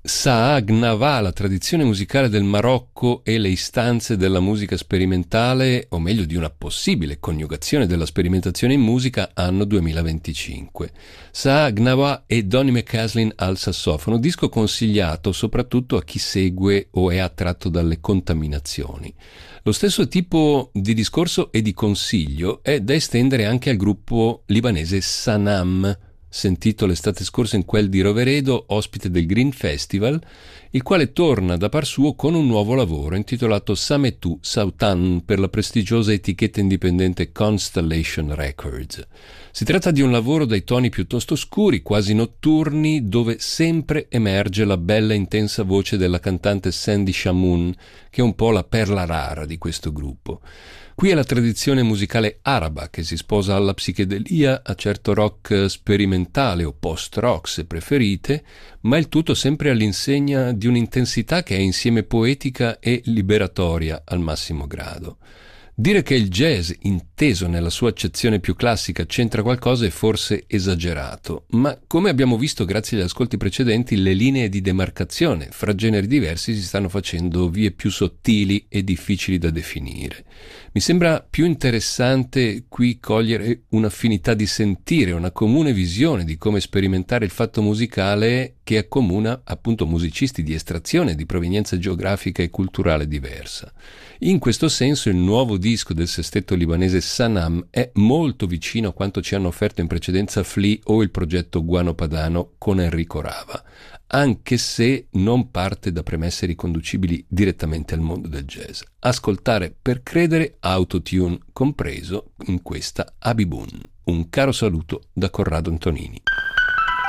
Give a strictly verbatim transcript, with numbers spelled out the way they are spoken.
Sa'aghnava, la tradizione musicale del Marocco e le istanze della musica sperimentale, o meglio di una possibile coniugazione della sperimentazione in musica, anno duemilaventicinque. Sa'aghnava e Donny McCaslin al sassofono, disco consigliato soprattutto a chi segue o è attratto dalle contaminazioni. Lo stesso tipo di discorso e di consiglio è da estendere anche al gruppo libanese Sanam, sentito l'estate scorsa in quel di Roveredo, ospite del Green Festival, il quale torna da par suo con un nuovo lavoro intitolato Sametou Sautan per la prestigiosa etichetta indipendente Constellation Records. Si tratta di un lavoro dai toni piuttosto scuri, quasi notturni, dove sempre emerge la bella e intensa voce della cantante Sandy Shamoun, che è un po' la perla rara di questo gruppo. Qui è la tradizione musicale araba che si sposa alla psichedelia, a certo rock sperimentale o post-rock se preferite, ma il tutto sempre all'insegna di un'intensità che è insieme poetica e liberatoria al massimo grado. Dire che il jazz, inteso nella sua accezione più classica, c'entra qualcosa è forse esagerato, ma come abbiamo visto grazie agli ascolti precedenti, le linee di demarcazione fra generi diversi si stanno facendo vie più sottili e difficili da definire. Mi sembra più interessante qui cogliere un'affinità di sentire, una comune visione di come sperimentare il fatto musicale che accomuna appunto musicisti di estrazione, di provenienza geografica e culturale diversa. In questo senso il nuovo disco del sestetto libanese Sanam è molto vicino a quanto ci hanno offerto in precedenza Flea o il progetto Guano Padano con Enrico Rava, anche se non parte da premesse riconducibili direttamente al mondo del jazz. Ascoltare per credere, autotune compreso in questa Abibun. Un caro saluto da Corrado Antonini.